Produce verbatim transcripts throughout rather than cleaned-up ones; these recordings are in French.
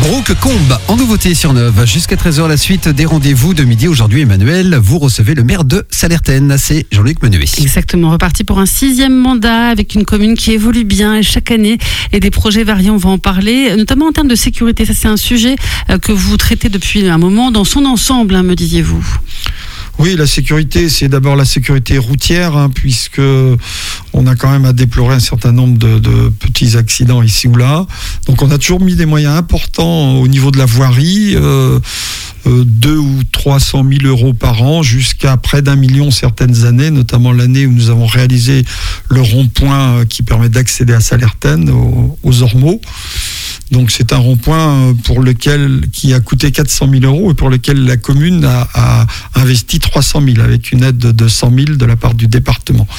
Brooke Combe, en nouveauté sur Neuve. Jusqu'à treize heures, la suite des rendez-vous de midi. Aujourd'hui, Emmanuel, vous recevez le maire de Sallertaine. C'est Jean-Luc Menuet. Exactement, reparti pour un sixième mandat avec une commune qui évolue bien et chaque année et des projets variés, on va en parler, notamment en termes de sécurité. Ça, c'est un sujet que vous traitez depuis un moment dans son ensemble, hein, me disiez-vous. Oui, la sécurité, c'est d'abord la sécurité routière, hein, puisque on a quand même à déplorer un certain nombre de, de petits accidents ici ou là. Donc on a toujours mis des moyens importants au niveau de la voirie, euh, euh, deux ou trois cent mille euros par an, jusqu'à près d'un million certaines années, notamment l'année où nous avons réalisé le rond-point qui permet d'accéder à Sallertaine, aux, aux Ormeaux. Donc c'est un rond-point pour lequel qui a coûté quatre cent mille euros et pour lequel la commune a, a investi trois cent mille avec une aide de cent mille de la part du département.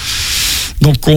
Donc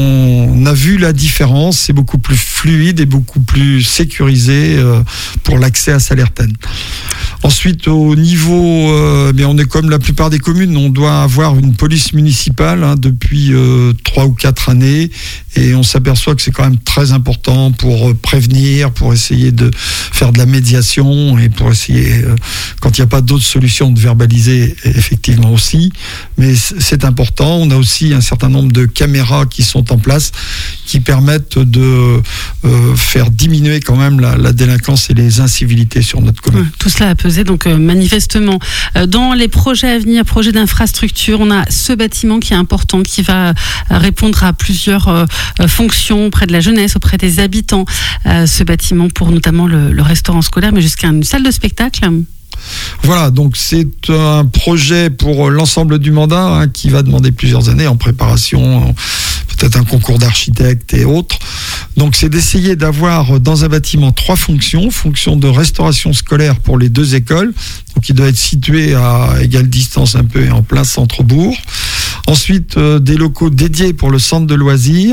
on a vu la différence, c'est beaucoup plus fluide et beaucoup plus sécurisé pour l'accès à Sallertaine. Ensuite, au niveau, euh, bien, on est comme la plupart des communes, on doit avoir une police municipale hein, depuis euh, trois ou quatre années, et on s'aperçoit que c'est quand même très important pour prévenir, pour essayer de faire de la médiation et pour essayer, euh, quand il n'y a pas d'autres solutions, de verbaliser effectivement aussi. Mais c'est important. On a aussi un certain nombre de caméras qui sont en place, qui permettent de euh, faire diminuer quand même la, la délinquance et les incivilités sur notre commune. Ouais, tout cela a pesé donc euh, manifestement. Euh, dans les projets à venir, projets d'infrastructure, on a ce bâtiment qui est important, qui va euh, répondre à plusieurs euh, fonctions auprès de la jeunesse, auprès des habitants. Euh, ce bâtiment pour notamment le, le restaurant scolaire, mais jusqu'à une salle de spectacle. Voilà, donc c'est un projet pour l'ensemble du mandat hein, qui va demander plusieurs années en préparation, peut-être un concours d'architectes et autres. Donc c'est d'essayer d'avoir dans un bâtiment trois fonctions, fonction de restauration scolaire pour les deux écoles, donc il doit être situé à égale distance un peu et en plein centre-bourg. Ensuite, euh, des locaux dédiés pour le centre de loisirs.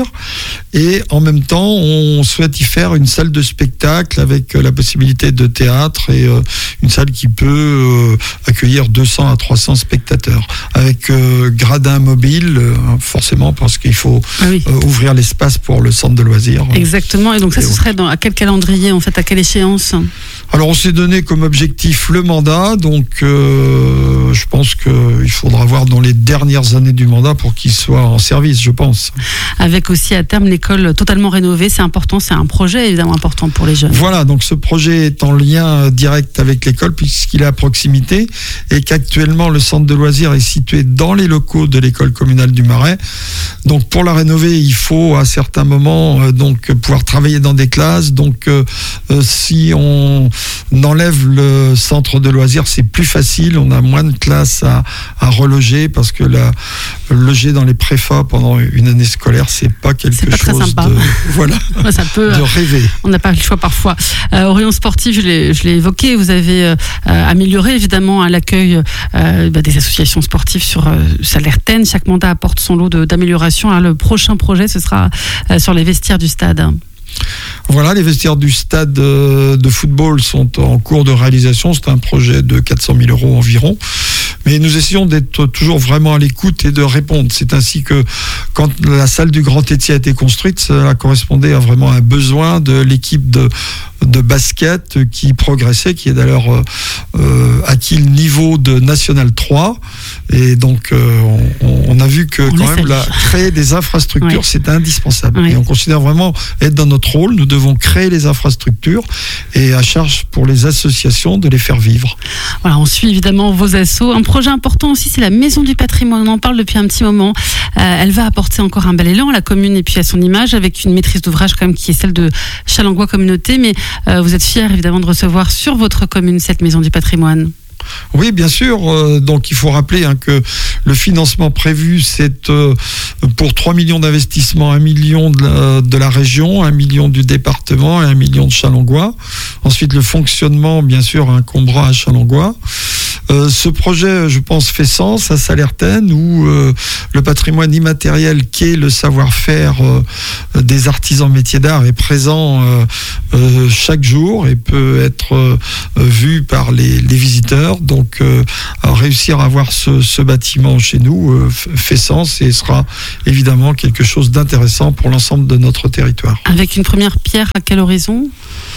Et en même temps, on souhaite y faire une salle de spectacle avec euh, la possibilité de théâtre et euh, une salle qui peut euh, accueillir deux cents à trois cents spectateurs. Avec euh, gradin mobile, euh, forcément, parce qu'il faut ah oui. euh, ouvrir l'espace pour le centre de loisirs. Exactement. Et donc ça, et ce serait dans, à quel calendrier, en fait, à quelle échéance ? Alors, on s'est donné comme objectif le mandat. Donc, euh, je pense qu'il faudra voir dans les dernières années du mandat pour qu'il soit en service, je pense. Avec aussi à terme l'école totalement rénovée, c'est important, c'est un projet évidemment important pour les jeunes. Voilà, donc ce projet est en lien direct avec l'école puisqu'il est à proximité et qu'actuellement le centre de loisirs est situé dans les locaux de l'école communale du Marais. Donc pour la rénover, il faut à certains moments euh, donc pouvoir travailler dans des classes. Donc euh, euh, si on enlève le centre de loisirs, c'est plus facile, on a moins de classes à, à reloger parce que la loger dans les préfats pendant une année scolaire, c'est pas quelque c'est pas chose très sympa. de voilà ça peut, de rêver. On n'a pas le choix parfois. Euh, Orion Sportif, je l'ai, je l'ai évoqué, vous avez euh, amélioré évidemment hein, l'accueil euh, bah, des associations sportives sur euh, Sallertaine. Chaque mandat apporte son lot de, d'amélioration. Alors, le prochain projet, ce sera euh, sur les vestiaires du stade. Voilà, les vestiaires du stade de football sont en cours de réalisation. C'est un projet de quatre cent mille euros environ. Mais nous essayons d'être toujours vraiment à l'écoute et de répondre. C'est ainsi que quand la salle du Grand Étier a été construite, ça correspondait à vraiment un besoin de l'équipe de, de basket qui progressait, qui est d'ailleurs euh, acquis le niveau de National trois. Et donc, euh, on, on a vu que on quand même la, créer des infrastructures, oui. c'est indispensable. Oui. Et on considère vraiment être dans notre rôle. Nous devons créer les infrastructures et à charge pour les associations de les faire vivre. Voilà, on suit évidemment vos assos. Un projet important aussi, c'est la Maison du Patrimoine. On en parle depuis un petit moment. Euh, elle va apporter encore un bel élan à la commune et puis à son image, avec une maîtrise d'ouvrage quand même qui est celle de Challengois Communauté. Mais euh, vous êtes fiers évidemment de recevoir sur votre commune cette Maison du Patrimoine. Oui, bien sûr. Euh, donc, il faut rappeler hein, que le financement prévu, c'est euh, pour trois millions d'investissements, un million de la, de la région, un million du département et un million de Challengois. Ensuite, le fonctionnement, bien sûr, incombera à Challengois. Euh, ce projet, je pense, fait sens à Sallertaine, où euh, le patrimoine immatériel qu'est le savoir-faire euh, des artisans métiers d'art est présent euh, euh, chaque jour et peut être euh, vu par les, les visiteurs. Donc, euh, réussir à avoir ce, ce bâtiment chez nous euh, fait sens et sera évidemment quelque chose d'intéressant pour l'ensemble de notre territoire. Avec une première pierre à quel horizon ?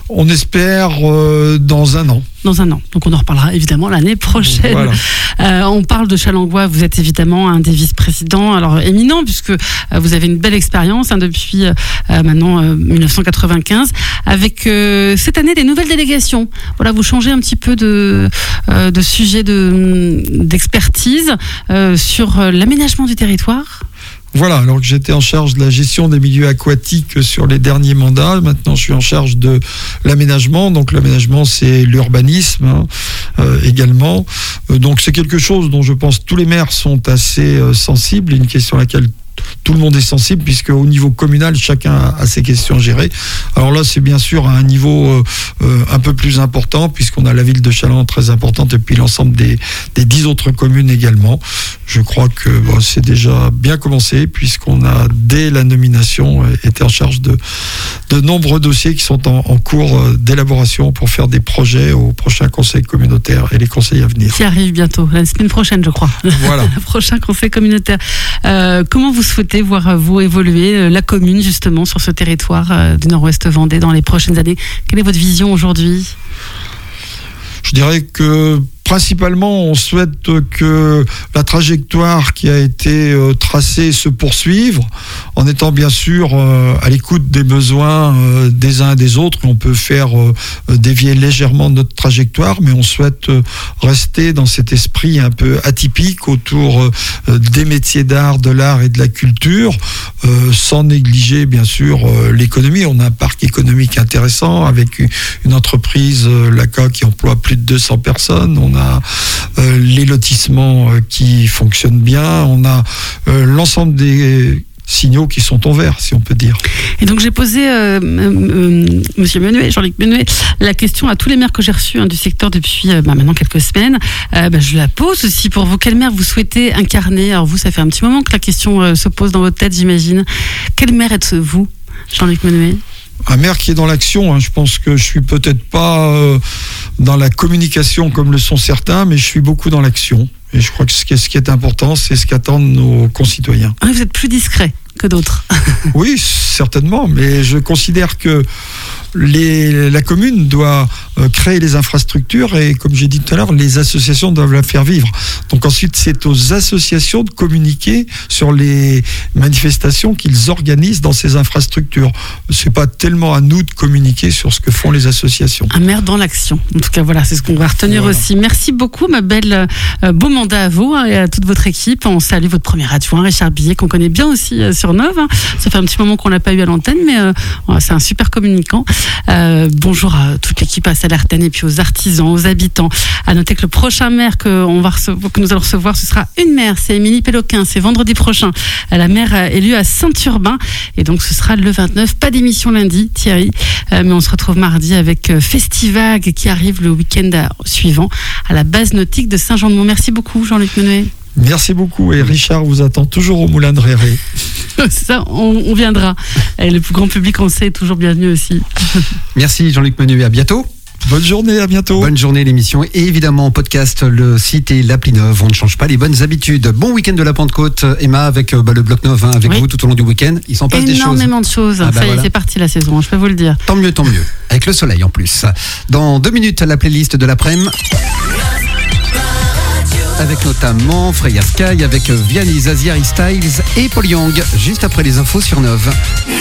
On espère euh, dans un an. Dans un an. Donc on en reparlera évidemment l'année prochaine. Voilà. Euh, on parle de Challengois, vous êtes évidemment un des vice-présidents, alors éminent, puisque euh, vous avez une belle expérience hein, depuis euh, maintenant euh, dix-neuf cent quatre-vingt-quinze, avec euh, cette année des nouvelles délégations. Voilà, vous changez un petit peu de, euh, de sujet de, d'expertise euh, sur l'aménagement du territoire. Voilà, alors que j'étais en charge de la gestion des milieux aquatiques sur les derniers mandats, maintenant je suis en charge de l'aménagement. Donc l'aménagement, c'est l'urbanisme hein, euh, également. Euh, donc c'est quelque chose dont je pense tous les maires sont assez euh, sensibles, une question à laquelle tout le monde est sensible, puisque au niveau communal, chacun a ses questions gérées. Alors là, c'est bien sûr à un niveau euh, euh, un peu plus important, puisqu'on a la ville de Challans très importante, et puis l'ensemble des, des dix autres communes également. Je crois que bon, c'est déjà bien commencé, puisqu'on a, dès la nomination, été en charge de, de nombreux dossiers qui sont en, en cours d'élaboration pour faire des projets au prochain conseil communautaire et les conseils à venir. Qui arrive bientôt, la semaine prochaine, je crois. Voilà. Le prochain conseil communautaire. Euh, comment vous souhaitez voir vous évoluer la commune justement sur ce territoire du Nord-Ouest Vendée dans les prochaines années? Quelle est votre vision aujourd'hui? Je dirais que principalement, on souhaite que la trajectoire qui a été euh, tracée se poursuive, en étant bien sûr euh, à l'écoute des besoins euh, des uns et des autres. On peut faire euh, dévier légèrement notre trajectoire, mais on souhaite euh, rester dans cet esprit un peu atypique autour euh, des métiers d'art, de l'art et de la culture, euh, sans négliger bien sûr euh, l'économie. On a un parc économique intéressant avec une entreprise, euh, l'A C A, qui emploie plus de deux cents personnes. On a Euh, les lotissements euh, qui fonctionnent bien, on a euh, l'ensemble des signaux qui sont en vert, si on peut dire. Et donc j'ai posé, euh, euh, Monsieur Menuet, Jean-Luc Menuet, la question à tous les maires que j'ai reçus hein, du secteur depuis euh, bah, maintenant quelques semaines. Euh, bah, je la pose aussi pour vous. Quel maire vous souhaitez incarner? Alors vous, ça fait un petit moment que la question euh, se pose dans votre tête, j'imagine. Quel maire êtes-vous, Jean-Luc Menuet? Un maire qui est dans l'action, hein. Je pense que je suis peut-être pas euh, dans la communication comme le sont certains, mais je suis beaucoup dans l'action. Et je crois que ce qui est, ce qui est important, c'est ce qu'attendent nos concitoyens. Ah, vous êtes plus discret que d'autres. Oui, certainement, mais je considère que les, la commune doit euh, créer les infrastructures et, comme j'ai dit tout à l'heure, les associations doivent la faire vivre. Donc ensuite, c'est aux associations de communiquer sur les manifestations qu'ils organisent dans ces infrastructures. C'est pas tellement à nous de communiquer sur ce que font les associations. Un maire dans l'action. En tout cas, voilà, c'est ce qu'on va retenir voilà. aussi. Merci beaucoup, ma belle. Euh, beau mandat à vous hein, et à toute votre équipe. On salue votre premier adjoint, Richard Billet, qu'on connaît bien aussi euh, sur Nove. Hein. Ça fait un petit moment qu'on l'a pas eu à l'antenne, mais euh, c'est un super communicant. Euh, bonjour à toute l'équipe à Salertaine et puis aux artisans, aux habitants. À noter que le prochain maire que, on va recevoir, que nous allons recevoir, ce sera une maire, c'est Émilie Péloquin, c'est vendredi prochain. La maire élue à Saint-Urbain et donc ce sera le vingt-neuf. Pas d'émission lundi, Thierry, euh, mais on se retrouve mardi avec Festivag qui arrive le week-end suivant à la base nautique de Saint-Jean-de-Mont. Merci beaucoup Jean-Luc Menuet. Merci beaucoup et Richard vous attend toujours au Moulin de Réré. Ça, on, on viendra. Et le plus grand public, on le sait, est toujours bienvenu aussi. Merci Jean-Luc Menuet, à bientôt. Bonne journée, à bientôt. Bonne journée, l'émission et évidemment en podcast, le site et l'appli Nove. On ne change pas les bonnes habitudes. Bon week-end de la Pentecôte, Emma, avec bah, le bloc Nove hein, avec oui. vous tout au long du week-end. Il s'en passe des choses. Énormément de choses. Ah, bah, Ça y est, voilà. C'est parti la saison, je peux vous le dire. Tant mieux, tant mieux. Avec le soleil en plus. Dans deux minutes, la playlist de l'après-midi. Avec notamment Freya Sky, avec Vianney, Zazie, Harry Styles et Paul Young. Juste après les infos sur Nove.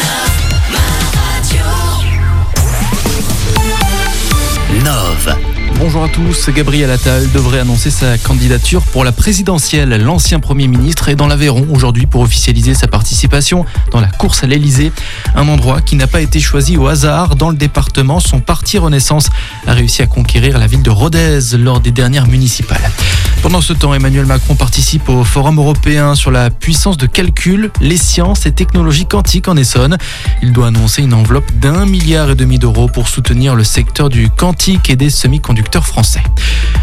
Nove. Bonjour à tous, Gabriel Attal devrait annoncer sa candidature pour la présidentielle. L'ancien Premier ministre est dans l'Aveyron aujourd'hui pour officialiser sa participation dans la course à l'Elysée. Un endroit qui n'a pas été choisi au hasard. Dans le département, son parti Renaissance a réussi à conquérir la ville de Rodez lors des dernières municipales. Pendant ce temps, Emmanuel Macron participe au Forum européen sur la puissance de calcul, les sciences et technologies quantiques en Essonne. Il doit annoncer une enveloppe d'un milliard et demi d'euros pour soutenir le secteur du quantique et des semi-conducteurs français.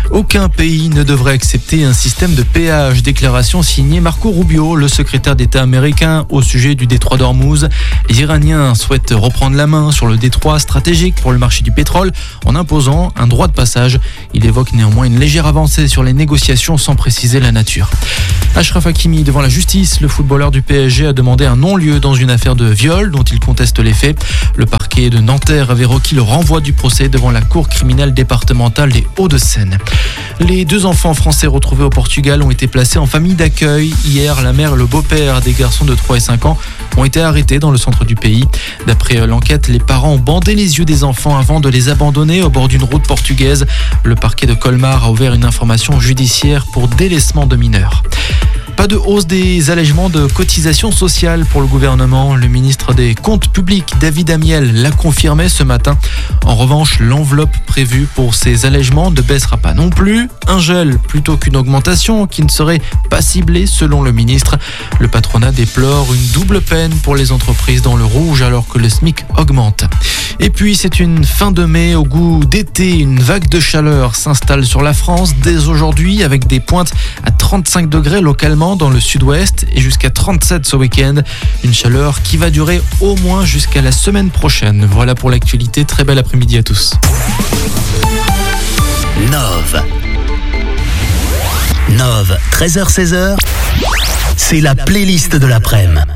Aucun pays ne devrait accepter un système de péage. Déclaration signée Marco Rubio, le secrétaire d'État américain, au sujet du détroit d'Ormuz. Les Iraniens souhaitent reprendre la main sur le détroit stratégique pour le marché du pétrole en imposant un droit de passage. Il évoque néanmoins une légère avancée sur les négociations sans préciser la nature. Achraf Hakimi devant la justice. Le footballeur du P S G a demandé un non-lieu dans une affaire de viol dont il conteste les faits. Le parquet de Nanterre avait requis le renvoi du procès devant la cour criminelle départementale des Hauts-de-Seine. Les deux enfants français retrouvés au Portugal ont été placés en famille d'accueil. Hier, la mère et le beau-père des garçons de trois et cinq ans ont été arrêtés dans le centre du pays. D'après l'enquête, les parents ont bandé les yeux des enfants avant de les abandonner au bord d'une route portugaise. Le parquet de Colmar a ouvert une information judiciaire pour délaissement de mineurs. Pas de hausse des allègements de cotisations sociales pour le gouvernement. Le ministre des Comptes publics, David Amiel, l'a confirmé ce matin. En revanche, l'enveloppe prévue pour ces allègements ne baissera pas non plus. Un gel plutôt qu'une augmentation qui ne serait pas ciblée selon le ministre. Le patronat déplore une double peine pour les entreprises dans le rouge alors que le SMIC augmente. Et puis c'est une fin de mai au goût d'été. Une vague de chaleur s'installe sur la France dès aujourd'hui avec des pointes à trente-cinq degrés localement dans le sud-ouest et jusqu'à trente-sept ce week-end. Une chaleur qui va durer au moins jusqu'à la semaine prochaine. Voilà pour l'actualité. Très bel après-midi à tous. Nove. Nove, treize heures seize heures, c'est la playlist de l'après-midi.